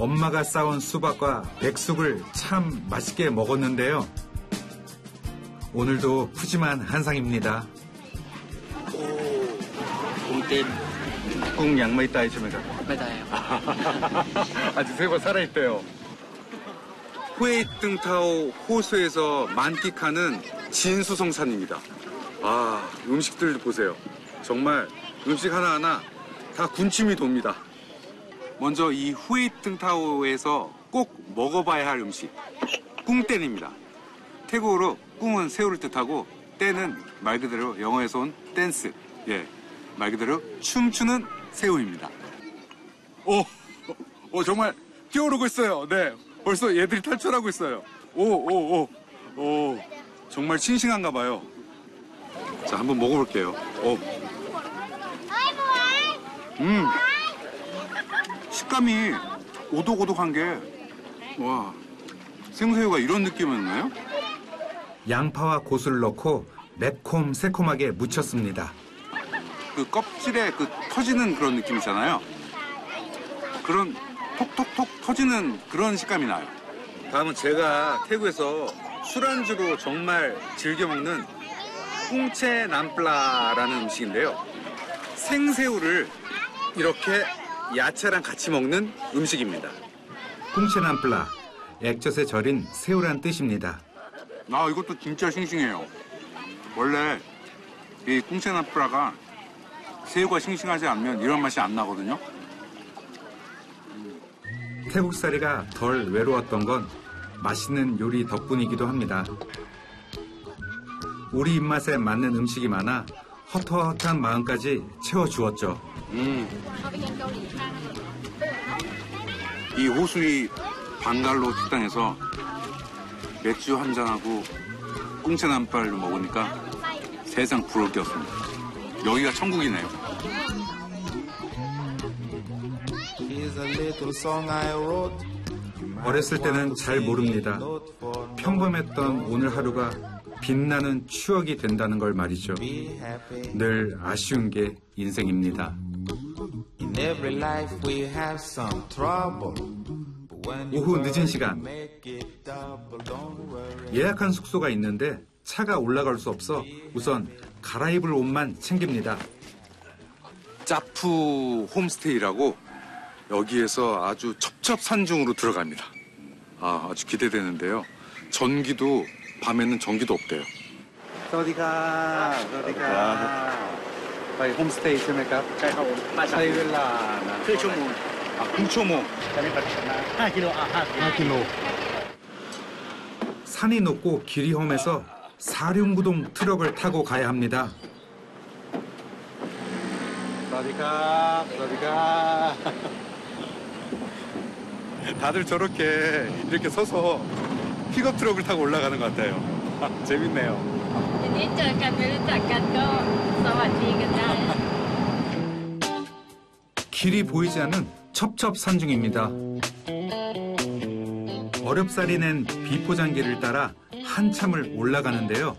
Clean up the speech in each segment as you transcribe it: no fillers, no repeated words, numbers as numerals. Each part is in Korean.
엄마가 싸온 수박과 백숙을 참 맛있게 먹었는데요. 오늘도 푸짐한 한상입니다. 꿍 양마 있다 해주면 맞아요. 아직 새우가 살아있대요. 후에이등타오 호수에서 만끽하는 진수성산입니다. 아, 음식들 보세요. 정말 음식 하나하나 다 군침이 돕니다. 먼저 이 후에이등타오에서 꼭 먹어봐야 할 음식, 꿍뗀입니다. 태국어로 꿍은 새우를 뜻하고 뗀은 말 그대로 영어에서 온 댄스, 말 그대로 춤추는 새우입니다. 정말 뛰어오르고 있어요. 네, 벌써 얘들이 탈출하고 있어요. 정말 싱싱한가 봐요. 자, 한번 먹어볼게요. 식감이 오독오독한 게, 와, 생새우가 이런 느낌이었나요? 양파와 고수를 넣고 매콤 새콤하게 무쳤습니다. 그 껍질에 그 터지는 그런 느낌이잖아요. 그런 톡톡톡 터지는 그런 식감이 나요. 다음은 제가 태국에서 술안주로 정말 즐겨 먹는 꿍채 남플라라는 음식인데요. 생새우를 이렇게 야채랑 같이 먹는 음식입니다. 꿍채 남플라, 액젓에 절인 새우란 뜻입니다. 아, 이것도 진짜 싱싱해요. 원래 이 꿍채 남플라가 새우가 싱싱하지 않으면 이런 맛이 안 나거든요. 태국살이가 덜 외로웠던 건 맛있는 요리 덕분이기도 합니다. 우리 입맛에 맞는 음식이 많아 헛헛한 마음까지 채워주었죠. 이 호수이 방갈로 식당에서 맥주 한 잔하고 꿍채 남발을 먹으니까 세상 부러울 게 없습니다. 여기가 천국이네요. 어렸을 때는 잘 모릅니다. 평범했던 오늘 하루가 빛나는 추억이 된다는 걸 말이죠. 늘 아쉬운 게 인생입니다. 오후 늦은 시간, 예약한 숙소가 있는데 차가 올라갈 수 없어 우선 갈아입을 옷만 챙깁니다. 짜푸 홈스테이라고 여기에서 아주 첩첩산중으로 들어갑니다. 아주 기대되는데요. 전기도 밤에는 전기도 없대요. 사와디카. 저희 홈스테이 ใช่ไหมครับ ใช่ครับผม ใช้เวลาครึ่งชั่วโมง ครึ่งชั่วโมง 5km. 산이 높고 길이 험해서 사륜구동 트럭을 타고 가야 합니다. 사와디카. 다들 저렇게 이렇게 서서 픽업 트럭을 타고 올라가는 것 같아요. 재밌네요. 길이 보이지 않는 첩첩산중입니다. 어렵사리 낸 비포장길을 따라 한참을 올라가는데요.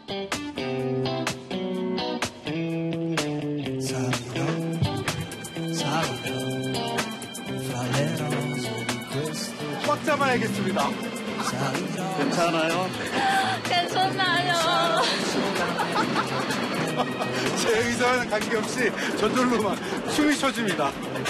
꽉 잡아야겠습니다. 괜찮아요? 괜찮아요. 제 의사와는 관계없이 저절로 막 숨이 쳐집니다.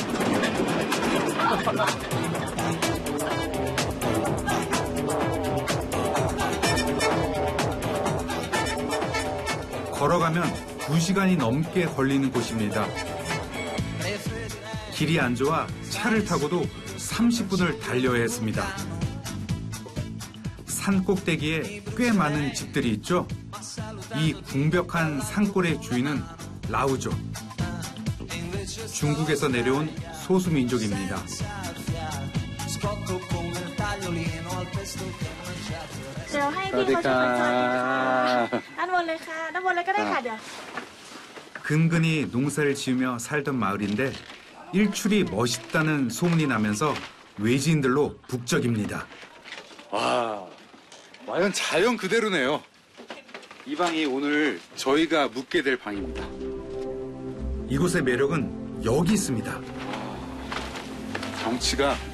걸어가면 2시간이 넘게 걸리는 곳입니다. 길이 안 좋아 차를 타고도 30분을 달려야 했습니다. 산 꼭대기에 꽤 많은 집들이 있죠. 이 궁벽한 산골의 주인은 라우조. 중국에서 내려온 소수민족입니다. 근근히 농사를 지으며 살던 마을인데 일출이 멋있다는 소문이 나면서 외지인들로 북적입니다. 와, 완전 자연 그대로네요. 이 방이 오늘 저희가 묵게 될 방입니다. 이곳의 매력은 여기 있습니다. 경치가